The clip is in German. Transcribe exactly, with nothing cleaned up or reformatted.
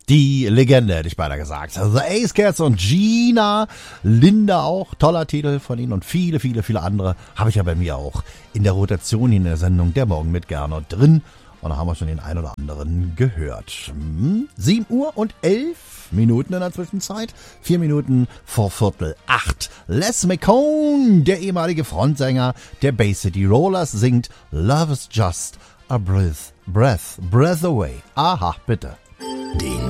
Die Legende, hätte ich beinahe gesagt. The Ace Cats und Gina, Linda auch, toller Titel von ihnen und viele, viele, viele andere habe ich ja bei mir auch in der Rotation in der Sendung Der Morgen mit Gernot drin. Und da haben wir schon den ein oder anderen gehört. Hm? sieben Uhr und elf Minuten in der Zwischenzeit. Vier Minuten vor Viertel acht. Les McCone, der ehemalige Frontsänger der Bay City Rollers, singt Love is just a breath, breath, breath away. Aha, bitte. Den